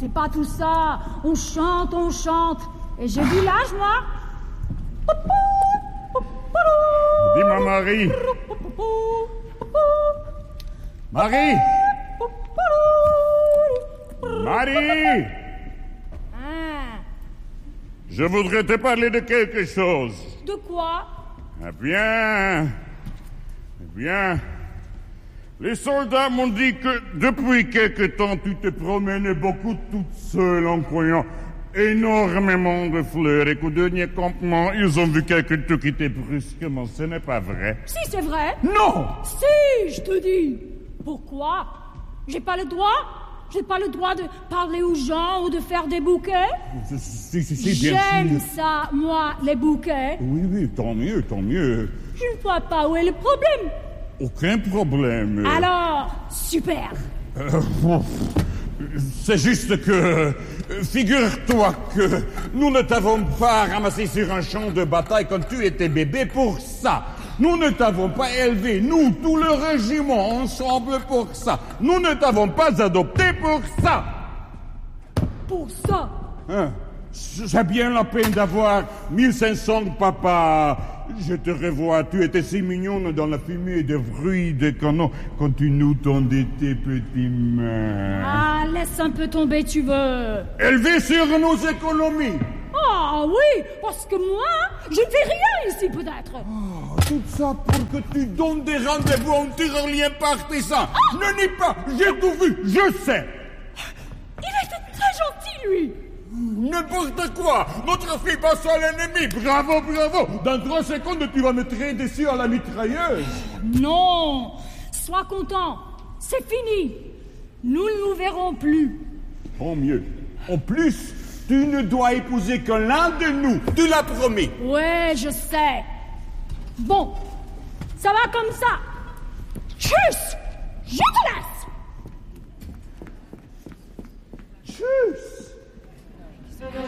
c'est pas tout ça. On chante. Et j'ai vu l'âge, moi. Dis-moi, Marie. Marie. Marie. Je voudrais te parler de quelque chose. De quoi? Eh bien, les soldats m'ont dit que depuis quelque temps, tu te promenais beaucoup toute seule en croyant énormément de fleurs et qu'au dernier campement, ils ont vu quelqu'un te quitter brusquement. Ce n'est pas vrai? Si, c'est vrai. Non! Si, je te dis. Pourquoi? J'ai pas le droit? J'ai pas le droit de parler aux gens ou de faire des bouquets? Si, bien sûr. J'aime ça, moi, les bouquets. Oui, tant mieux. Je ne vois pas où est le problème. Aucun problème. Alors, super. C'est juste que... Figure-toi que nous ne t'avons pas ramassé sur un champ de bataille quand tu étais bébé pour ça. Nous ne t'avons pas élevé, nous, tout le régiment, ensemble pour ça. Nous ne t'avons pas adopté pour ça. Pour ça? Hein? C'est bien la peine d'avoir 1500 papas. Je te revois, tu étais si mignonne dans la fumée des bruits des canons quand tu nous tendais tes petites mains. Ah, laisse un peu tomber, tu veux. Élevé sur nos économies. Ah oui, parce que moi, je ne fais rien ici peut-être. Oh, tout ça pour que tu donnes des rendez-vous en tyrolien partisan. Ne nie pas, j'ai tout vu, je sais. Il était très gentil, lui. N'importe quoi. Notre fille passe à l'ennemi. Bravo. Dans 3 secondes, tu vas me tirer dessus à la mitrailleuse. Non, sois content. C'est fini. Nous ne nous verrons plus. Tant mieux. En plus, tu ne dois épouser que l'un de nous. Tu l'as promis. Ouais, je sais. Bon, ça va comme ça. Tchuss, je te laisse.